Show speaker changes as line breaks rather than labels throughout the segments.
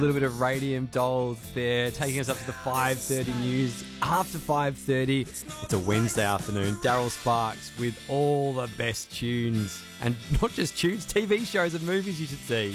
A little bit of Radium Dolls there, taking us up to the 5:30 news. After 5:30, it's a Wednesday afternoon. Daryl Sparks with all the best tunes. And not just tunes, TV shows and movies you should see.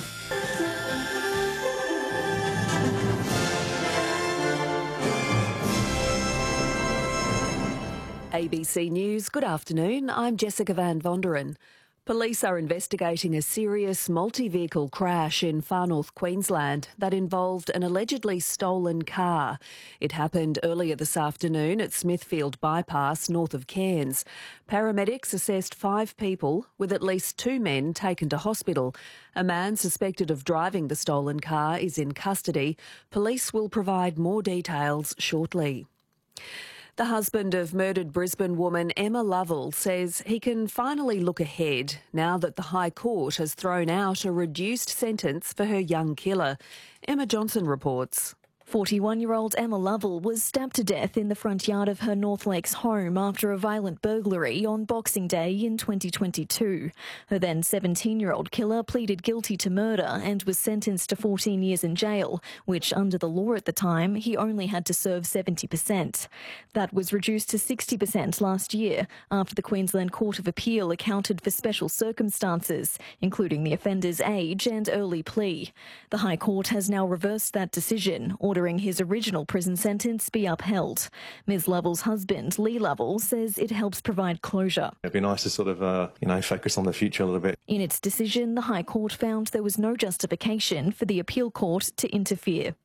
ABC News, good afternoon. I'm Jessica Van Vonderen. Police are investigating a serious multi-vehicle crash in far north Queensland that involved an allegedly stolen car. It happened earlier this afternoon at Smithfield Bypass, north of Cairns. Paramedics assessed 5 people, with at least 2 men taken to hospital. A man suspected of driving the stolen car is in custody. Police will provide more details shortly. The husband of murdered Brisbane woman Emma Lovell says he can finally look ahead now that the High Court has thrown out a reduced sentence for her young killer. Emma Johnson reports.
41-year-old Emma Lovell was stabbed to death in the front yard of her North Lakes home after a violent burglary on Boxing Day in 2022. Her then 17-year-old killer pleaded guilty to murder and was sentenced to 14 years in jail, which under the law at the time he only had to serve 70%. That was reduced to 60% last year after the Queensland Court of Appeal accounted for special circumstances, including the offender's age and early plea. The High Court has now reversed that decision, ordering his original prison sentence be upheld. Ms Lovell's husband, Lee Lovell, says it helps provide closure.
It'd be nice to sort of, focus on the future a little bit.
In its decision, the High Court found there was no justification for the appeal court to interfere.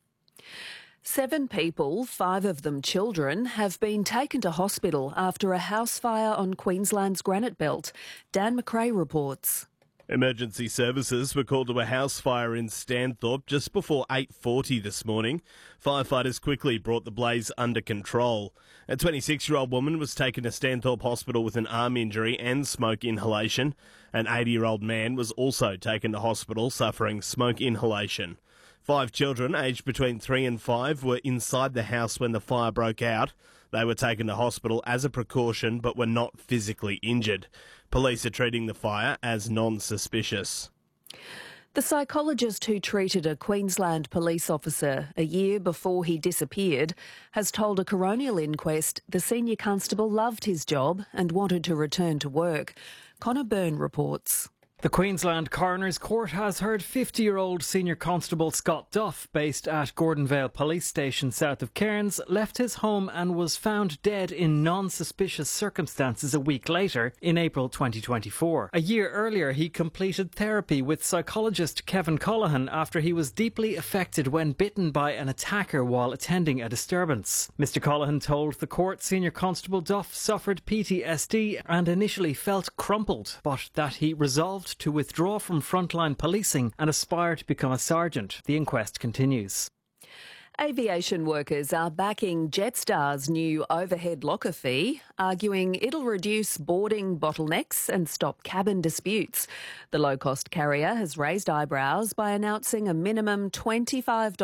7 people, 5 of them children, have been taken to hospital after a house fire on Queensland's Granite Belt. Dan McRae reports.
Emergency services were called to a house fire in Stanthorpe just before 8:40 this morning. Firefighters quickly brought the blaze under control. A 26-year-old woman was taken to Stanthorpe Hospital with an arm injury and smoke inhalation. An 80-year-old man was also taken to hospital suffering smoke inhalation. 5 children aged between 3 and 5 were inside the house when the fire broke out. They were taken to hospital as a precaution but were not physically injured. Police are treating the fire as non-suspicious.
The psychologist who treated a Queensland police officer a year before he disappeared has told a coronial inquest the senior constable loved his job and wanted to return to work. Connor Byrne reports.
The Queensland Coroner's Court has heard 50-year-old Senior Constable Scott Duff, based at Gordonvale Police Station south of Cairns, left his home and was found dead in non-suspicious circumstances a week later in April 2024. A year earlier, he completed therapy with psychologist Kevin Colohan after he was deeply affected when bitten by an attacker while attending a disturbance. Mr. Colohan told the court Senior Constable Duff suffered PTSD and initially felt crumpled, but that he resolved to withdraw from frontline policing and aspire to become a sergeant. The inquest continues.
Aviation workers are backing Jetstar's new overhead locker fee, arguing it'll reduce boarding bottlenecks and stop cabin disputes. The low-cost carrier has raised eyebrows by announcing a minimum $25